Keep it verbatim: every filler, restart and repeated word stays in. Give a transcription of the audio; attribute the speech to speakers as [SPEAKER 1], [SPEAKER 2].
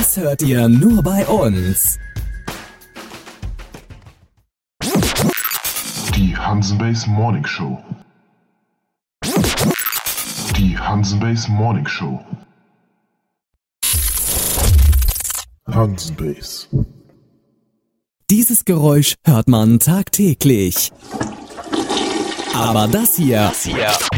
[SPEAKER 1] Das hört ihr nur bei uns.
[SPEAKER 2] Die Hansenbase Morning Show. Die Hansenbase Morning Show. Hansenbase.
[SPEAKER 1] Dieses Geräusch hört man tagtäglich. Aber das hier, das hier